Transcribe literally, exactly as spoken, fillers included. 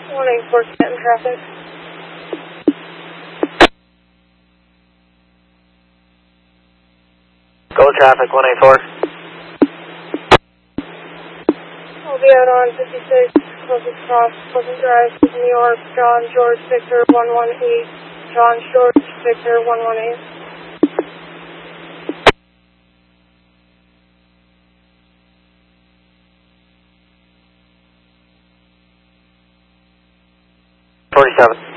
one eight four, Canton traffic. Go traffic, one eight four. I'll be out on fifty-six, closest cross, Pleasant Drive, New York, John George Victor one one eight, John George Victor one one eight. forty-seven.